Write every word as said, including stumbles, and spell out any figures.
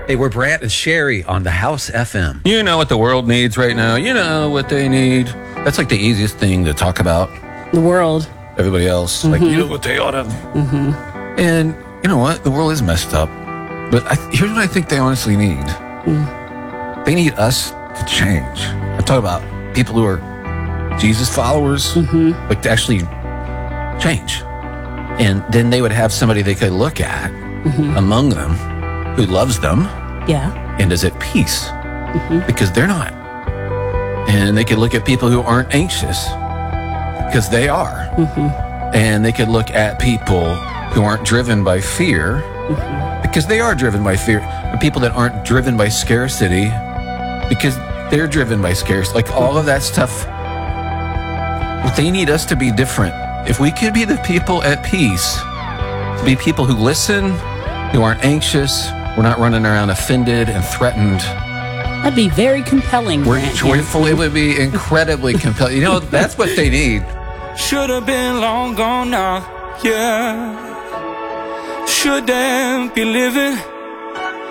Hey, we're Brant and Sherry on the House F M. You know what the world needs right now. You know what they need. That's like the easiest thing to talk about. The world. Everybody else, mm-hmm. like, you know what they ought to. Mm-hmm. And you know what? The world is messed up. But I, here's what I think they honestly need. Mm. They need us to change. I'm talking about people who are Jesus followers, mm-hmm. like to actually change. And then they would have somebody they could look at mm-hmm. among them who loves them yeah. and is at peace mm-hmm. because they're not. And they could look at people who aren't anxious because they are. Mm-hmm. And they could look at people who aren't driven by fear mm-hmm. because they are driven by fear. And people that aren't driven by scarcity because they're driven by scarcity. Like all of that stuff, they need us to be different. If we could be the people at peace, to be people who listen, who aren't anxious, we're not running around offended and threatened. That'd be very compelling. We're Brant, joyful. yeah. It would be incredibly compelling. You know, that's what they need. Should have been long gone now, yeah. Shouldn't be living